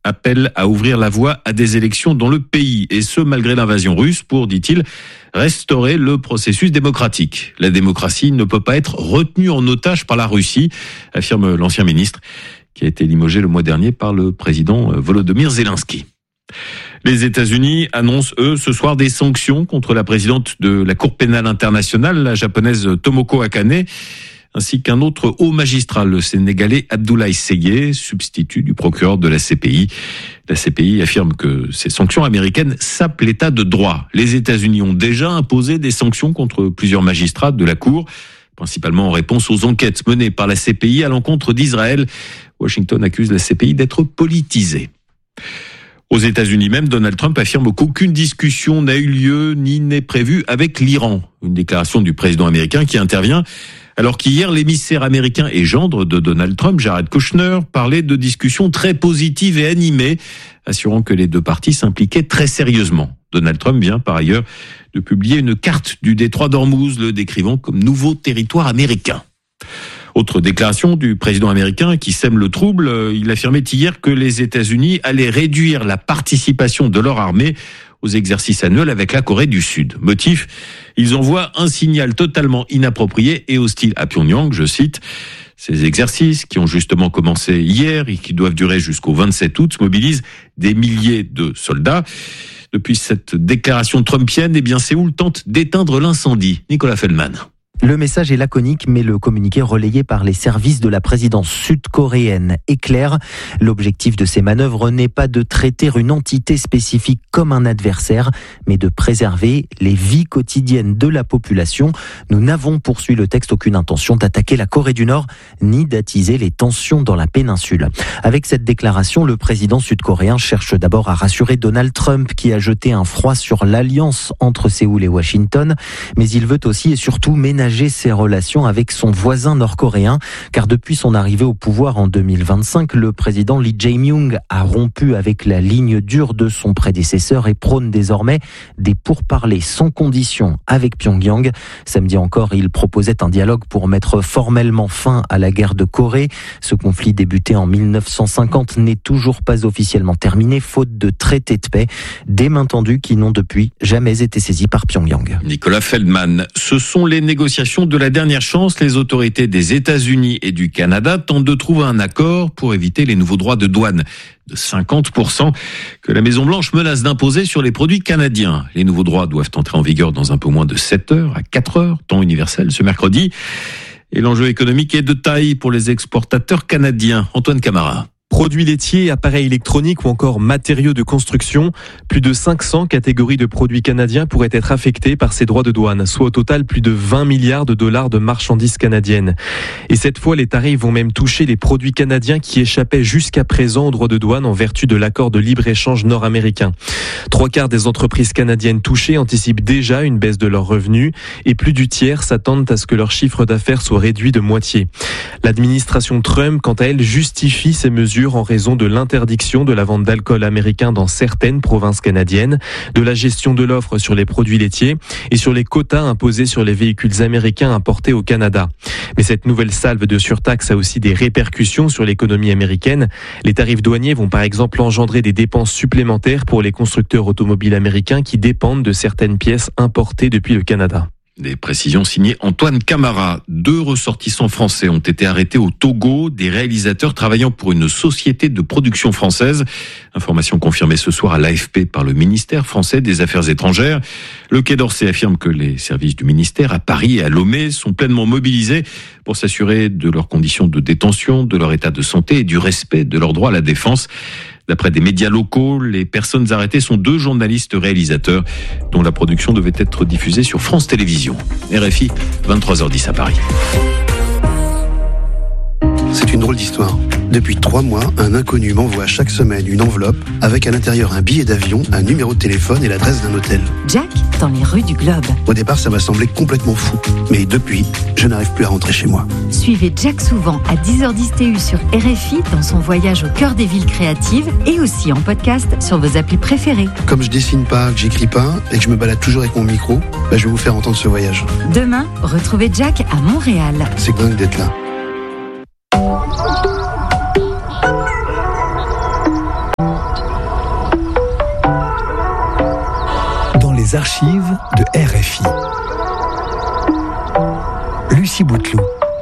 appelle à ouvrir la voie à des élections dans le pays, et ce malgré l'invasion russe pour, dit-il, restaurer le processus démocratique. La démocratie ne peut pas être retenue en otage par la Russie, affirme l'ancien ministre, qui a été limogé le mois dernier par le président Volodymyr Zelensky. Les États-Unis annoncent, eux, ce soir des sanctions contre la présidente de la Cour pénale internationale, la japonaise Tomoko Akane, ainsi qu'un autre haut magistrat, le Sénégalais Abdoulaye Seye, substitut du procureur de la CPI. La CPI affirme que ces sanctions américaines sapent l'état de droit. Les États-Unis ont déjà imposé des sanctions contre plusieurs magistrats de la Cour, principalement en réponse aux enquêtes menées par la CPI à l'encontre d'Israël. Washington accuse la CPI d'être politisée. Aux États-Unis même, Donald Trump affirme qu'aucune discussion n'a eu lieu ni n'est prévue avec l'Iran. Une déclaration du président américain qui intervient alors qu'hier, l'émissaire américain et gendre de Donald Trump, Jared Kushner, parlait de discussions très positives et animées, assurant que les deux parties s'impliquaient très sérieusement. Donald Trump vient par ailleurs de publier une carte du détroit d'Ormuz, le décrivant comme nouveau territoire américain. Autre déclaration du président américain qui sème le trouble, il affirmait hier que les États-Unis allaient réduire la participation de leur armée aux exercices annuels avec la Corée du Sud. Motif, ils envoient un signal totalement inapproprié et hostile à Pyongyang, je cite. Ces exercices, qui ont justement commencé hier et qui doivent durer jusqu'au 27 août, mobilisent des milliers de soldats. Depuis cette déclaration trumpienne, Séoul tente d'éteindre l'incendie. Nicolas Feldman. Le message est laconique, mais le communiqué relayé par les services de la présidence sud-coréenne est clair. L'objectif de ces manœuvres n'est pas de traiter une entité spécifique comme un adversaire, mais de préserver les vies quotidiennes de la population. Nous n'avons, poursuit le texte, aucune intention d'attaquer la Corée du Nord, ni d'attiser les tensions dans la péninsule. Avec cette déclaration, le président sud-coréen cherche d'abord à rassurer Donald Trump, qui a jeté un froid sur l'alliance entre Séoul et Washington, mais il veut aussi et surtout ménager ses relations avec son voisin nord-coréen, car depuis son arrivée au pouvoir en 2025, le président Lee Jae-myung a rompu avec la ligne dure de son prédécesseur et prône désormais des pourparlers sans condition avec Pyongyang. Samedi encore, il proposait un dialogue pour mettre formellement fin à la guerre de Corée. Ce conflit débuté en 1950 n'est toujours pas officiellement terminé, faute de traité de paix, des mains tendues qui n'ont depuis jamais été saisies par Pyongyang. Nicolas Feldman, ce sont les négociations de la dernière chance. Les autorités des États-Unis et du Canada tentent de trouver un accord pour éviter les nouveaux droits de douane de 50% que la Maison-Blanche menace d'imposer sur les produits canadiens. Les nouveaux droits doivent entrer en vigueur dans un peu moins de 7 heures à 4 heures, temps universel ce mercredi. Et l'enjeu économique est de taille pour les exportateurs canadiens. Antoine Camara. Produits laitiers, appareils électroniques ou encore matériaux de construction, plus de 500 catégories de produits canadiens pourraient être affectées par ces droits de douane, soit au total plus de 20 milliards de dollars de marchandises canadiennes. Et cette fois, les tarifs vont même toucher les produits canadiens qui échappaient jusqu'à présent aux droits de douane en vertu de l'accord de libre-échange nord-américain. 3/4 des entreprises canadiennes touchées anticipent déjà une baisse de leurs revenus et plus du tiers s'attendent à ce que leur chiffre d'affaires soit réduit de moitié. L'administration Trump, quant à elle, justifie ces mesures en raison de l'interdiction de la vente d'alcool américain dans certaines provinces canadiennes, de la gestion de l'offre sur les produits laitiers et sur les quotas imposés sur les véhicules américains importés au Canada. Mais cette nouvelle salve de surtaxe a aussi des répercussions sur l'économie américaine. Les tarifs douaniers vont par exemple engendrer des dépenses supplémentaires pour les constructeurs automobiles américains qui dépendent de certaines pièces importées depuis le Canada. Des précisions signées Antoine Camara. 2 ressortissants français ont été arrêtés au Togo, des réalisateurs travaillant pour une société de production française. Information confirmée ce soir à l'AFP par le ministère français des Affaires étrangères. Le Quai d'Orsay affirme que les services du ministère à Paris et à Lomé sont pleinement mobilisés pour s'assurer de leurs conditions de détention, de leur état de santé et du respect de leur droit à la défense. D'après des médias locaux, les personnes arrêtées sont 2 journalistes réalisateurs dont la production devait être diffusée sur France Télévisions. RFI, 23h10 à Paris. C'est une drôle d'histoire. Depuis 3 mois, un inconnu m'envoie chaque semaine une enveloppe avec à l'intérieur un billet d'avion, un numéro de téléphone et l'adresse d'un hôtel. Jack, dans les rues du Globe. Au départ, ça m'a semblé complètement fou. Mais depuis, je n'arrive plus à rentrer chez moi. Suivez Jack souvent à 10h10 TU sur RFI dans son voyage au cœur des villes créatives et aussi en podcast sur vos applis préférées. Comme je dessine pas, que j'écris pas et que je me balade toujours avec mon micro, je vais vous faire entendre ce voyage. Demain, retrouvez Jack à Montréal. C'est dingue d'être là. les archives de RFI. Lucie Bouteloup.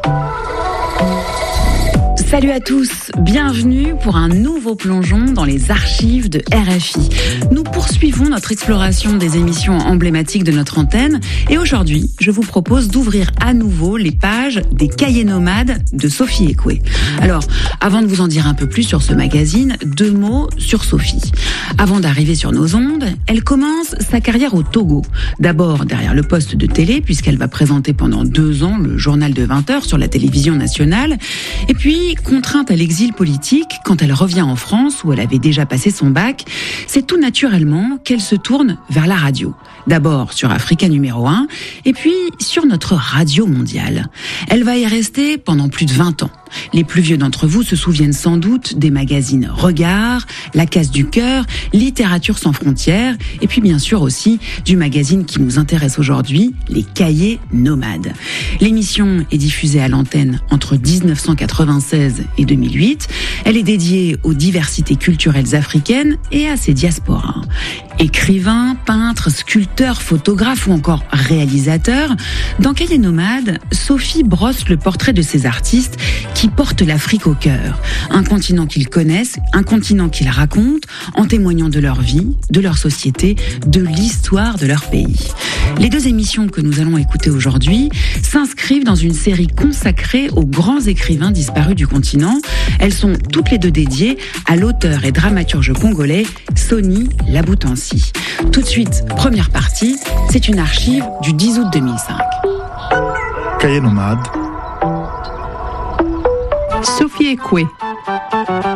Salut à tous, bienvenue pour un nouveau plongeon dans les archives de RFI. Nous poursuivons notre exploration des émissions emblématiques de notre antenne et aujourd'hui, je vous propose d'ouvrir à nouveau les pages des Cahiers nomades de Sophie Ekwe. Alors, avant de vous en dire un peu plus sur ce magazine, 2 mots sur Sophie. Avant d'arriver sur nos ondes, elle commence sa carrière au Togo. D'abord derrière le poste de télé, puisqu'elle va présenter pendant 2 ans le journal de 20h sur la télévision nationale, et puis contrainte à l'exil politique, quand elle revient en France, où elle avait déjà passé son bac, c'est tout naturellement qu'elle se tourne vers la radio. D'abord sur Africa numéro 1, et puis sur notre radio mondiale. Elle va y rester pendant plus de 20 ans. Les plus vieux d'entre vous se souviennent sans doute des magazines Regard, La Case du Cœur, Littérature sans frontières, et puis bien sûr aussi du magazine qui nous intéresse aujourd'hui, les Cahiers nomades. L'émission est diffusée à l'antenne entre 1996 et 2008. Elle est dédiée aux diversités culturelles africaines et à ses diasporas. Écrivain, peintre, sculpteur, photographe ou encore réalisateur, dans Cahiers nomades, Sophie brosse le portrait de ces artistes qui portent l'Afrique au cœur. Un continent qu'ils connaissent, un continent qu'ils racontent, en témoignant de leur vie, de leur société, de l'histoire de leur pays. Les 2 émissions que nous allons écouter aujourd'hui s'inscrivent dans une série consacrée aux grands écrivains disparus du continent. Elles sont toutes les 2 dédiées à l'auteur et dramaturge congolais Soni Laboutansi. Tout de suite, première partie, c'est une archive du 10 août 2005. Cahiers nomades. Sophie Ekwe.